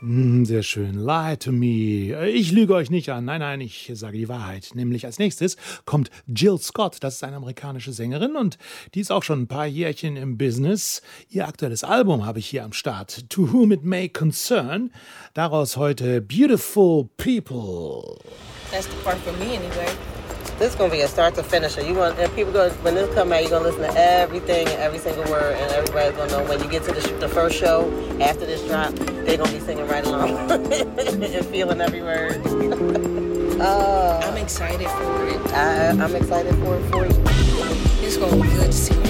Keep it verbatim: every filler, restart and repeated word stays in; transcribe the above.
Hm, sehr schön. Lie to me. Ich lüge euch nicht an. Nein, nein, ich sage die Wahrheit. Nämlich als nächstes kommt Jill Scott. Das ist eine amerikanische Sängerin und die ist auch schon ein paar Jährchen im Business. Ihr aktuelles Album habe ich hier am Start. To Whom It May Concern. Daraus heute Beautiful People. That's the part for me anyway. This is gonna be a start to finish. You want and people go when this come out, you're gonna listen to everything, every single word, and everybody's gonna know when you get to the, sh- the first show after this drop, they're gonna be singing right along and feeling every word. uh, I'm excited for it. I, I'm excited for it for you. It's gonna be good to see